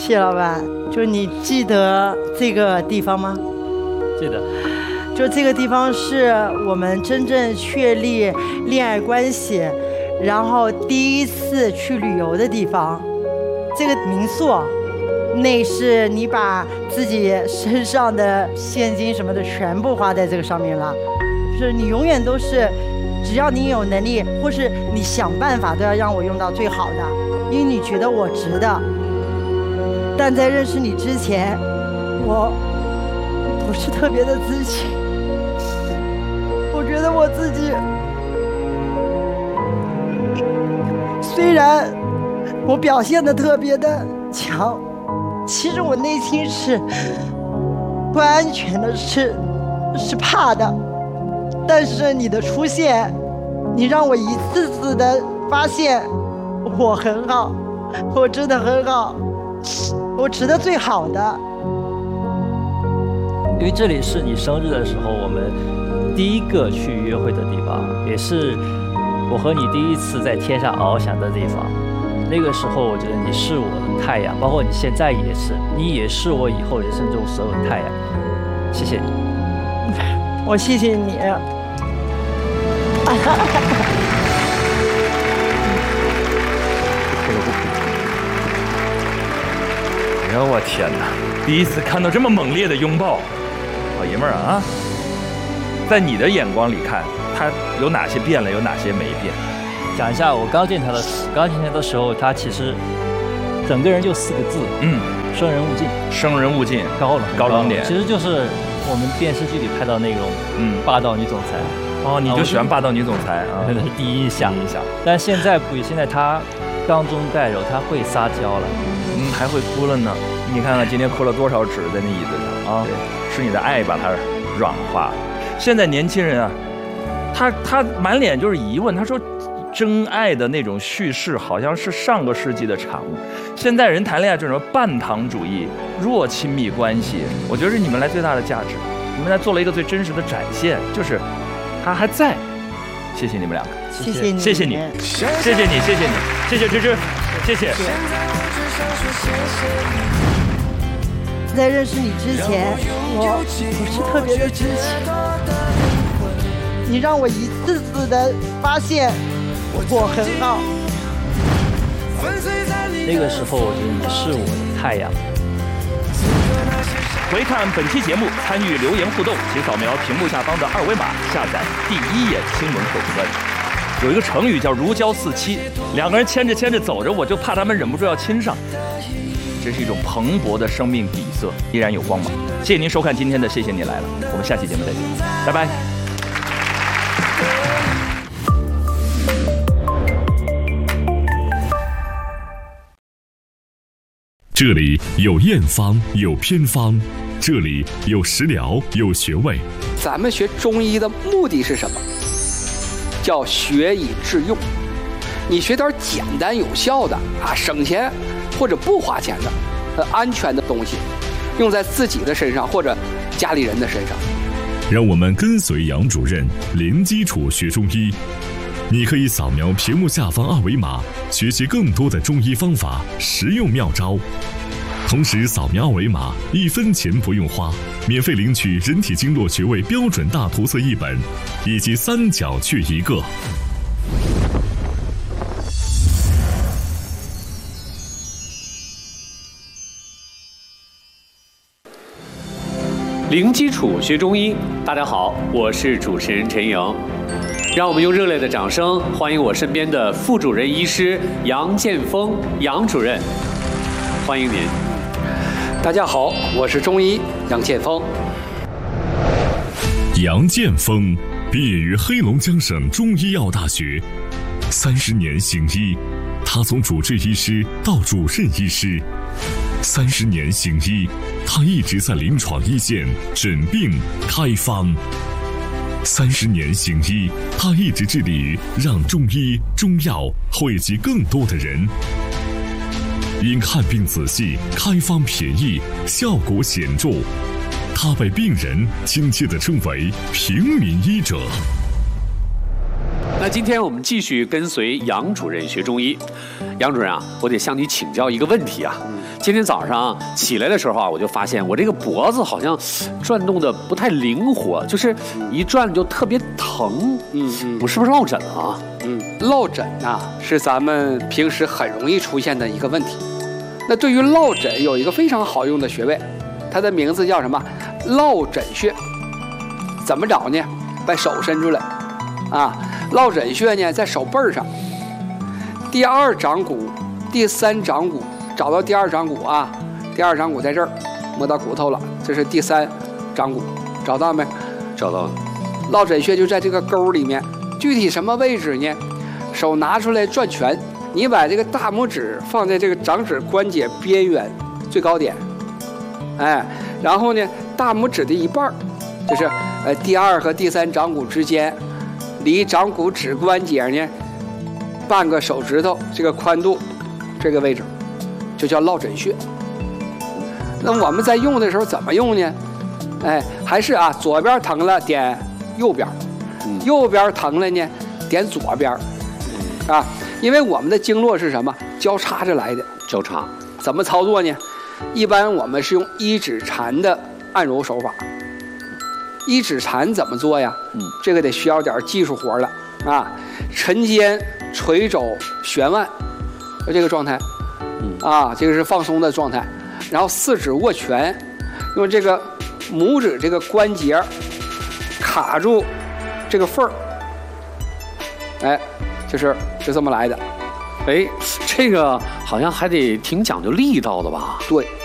谢老板。就你记得这个地方吗？ 记得。 就这个地方是我们真正确立恋爱关系，然后第一次去旅游的地方。这个民宿，那是你把自己身上的现金什么的全部花在这个上面了。就是你永远都是，只要你有能力，或是你想办法，都要让我用到最好的，因为你觉得我值得。但在认识你之前，我不是特别的自信。我觉得我自己，虽然我表现得特别的强，其实我内心是不安全的，是怕的。但是你的出现，你让我一次次的发现我很好，我真的很好，我值得最好的。 因为这里是你生日的时候我们第一个去约会的地方，也是我和你第一次在天上翱翔的地方。那个时候我觉得你是我的太阳，包括你现在也是，你也是我以后人生中所有的太阳。谢谢你。 我谢谢你。 哎呀，我天哪！第一次看到这么猛烈的拥抱，老爷们儿啊，在你的眼光里看，他有哪些变了，有哪些没变？ 讲一下，我刚见他的时候，他其实整个人就4个字，生人勿近。 生人勿近，高冷点， 其实就是我们电视剧里拍到那种霸道女总裁。 哦，你就喜欢霸道女总裁啊？ 那是第一印象。但现在不，现在他刚中带柔，他会撒娇了， 还会哭了呢。你看看今天哭了多少纸在那椅子上啊？是你的爱把它软化。现在年轻人啊，他满脸就是疑问，他说真爱的那种叙事好像是上个世纪的产物，现在人谈恋爱就是什么半糖主义、弱亲密关系，我觉得是你们来最大的价值，你们来做了一个最真实的展现，就是他还在。谢谢你们两个， 谢谢你， 谢谢你，谢谢你，谢谢你，谢谢芝芝，谢谢。 在认识你之前，我不是特别的知情，你让我一次次的发现我很好。 那个时候我觉得你是我的太阳。 回看本期节目，参与留言互动，请扫描屏幕下方的2维码，下载第一眼新闻客户端。有一个成语叫如胶似漆，两个人牵着牵着走着，我就怕他们忍不住要亲上。这是一种蓬勃的生命底色，依然有光芒。谢谢您收看今天的《谢谢你来了》，我们下期节目再见，拜拜。 这里有验方，有偏方，这里有食疗，有穴位。 咱们学中医的目的是什么？叫学以致用。你学点简单有效的省钱或者不花钱的安全的东西，用在自己的身上或者家里人的身上。 让我们跟随杨主任零基础学中医。你可以扫描屏幕下方2维码，学习更多的中医方法、实用妙招。同时扫描2维码，1分钱不用花，免费领取人体经络穴位标准大图册1本，以及3角穴1个。 零基础学中医，大家好，我是主持人陈莹。让我们用热烈的掌声欢迎我身边的副主任医师杨建峰杨主任，欢迎您。 大家好，我是中医杨建峰。 杨建峰毕业于黑龙江省中医药大学，30年行医，他从主治医师到主任医师，30年行医，他一直在临床一线诊病开方。30年行医，他一直致力于让中医中药惠及更多的人。因看病仔细，开方便宜，效果显著，他被病人亲切地称为平民医者。 那今天我们继续跟随杨主任学中医。杨主任啊，我得向你请教一个问题啊。今天早上起来的时候啊，我就发现我这个脖子好像转动的不太灵活，就是一转就特别疼。我是不是落枕啊？ 落枕啊，是咱们平时很容易出现的一个问题。那对于落枕有一个非常好用的穴位，它的名字叫什么？落枕穴。怎么找呢？把手伸出来，啊，落枕穴呢在手背上，第二掌骨、第三掌骨，找到第二掌骨啊，第二掌骨在这儿，摸到骨头了，这是第三掌骨，找到没？ 找到了。 落枕穴就在这个沟里面，具体什么位置呢？手拿出来转拳，你把这个大拇指放在这个掌指关节边缘最高点，哎，然后呢，大拇指的一半，就是第二和第三掌骨之间，离掌骨指关节呢半个手指头这个宽度，这个位置就叫落枕穴。那我们在用的时候怎么用呢？哎，还是啊，左边疼了点右边，右边疼了呢点左边，啊，因为我们的经络是什么？交叉着来的。 交叉怎么操作呢？一般我们是用一指禅的按揉手法。一指禅怎么做呀？这个得需要点技术活了啊！沉肩垂肘悬腕，就这个状态，啊，这个是放松的状态。然后四指握拳，用这个拇指这个关节卡住这个缝儿，哎，就这么来的。 哎，这个好像还得挺讲究力道的吧？ 对，